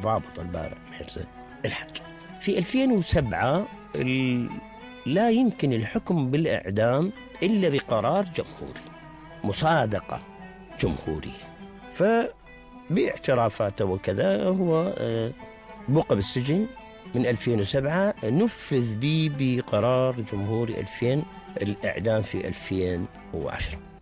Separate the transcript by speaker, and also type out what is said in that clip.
Speaker 1: الضابط البارع محسن الحج. في 2007 لا يمكن الحكم بالإعدام إلا بقرار جمهوري، مصادقة جمهورية. فباعترافاته وكذا هو بقى بالسجن من 2007، نفذ به بقرار جمهوري 2000 الإعدام في 2010.